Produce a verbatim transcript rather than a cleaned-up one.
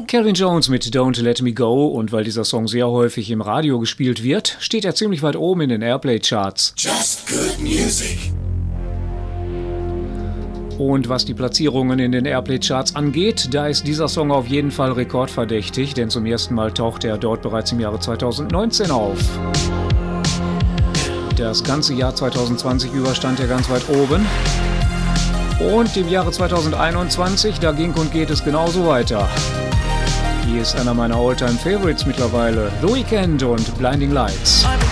Calvin Jones mit Don't Let Me Go, und weil dieser Song sehr häufig im Radio gespielt wird, steht er ziemlich weit oben in den Airplay-Charts. Just good music. Und was die Platzierungen in den Airplay-Charts angeht, da ist dieser Song auf jeden Fall rekordverdächtig, denn zum ersten Mal tauchte er dort bereits im Jahre zweitausendneunzehn auf. Das ganze Jahr zweitausendzwanzig über stand er ganz weit oben. Und im Jahre zweitausendeinundzwanzig, da ging und geht es genauso weiter. Hier ist einer meiner All-Time-Favorites mittlerweile, The Weeknd und Blinding Lights.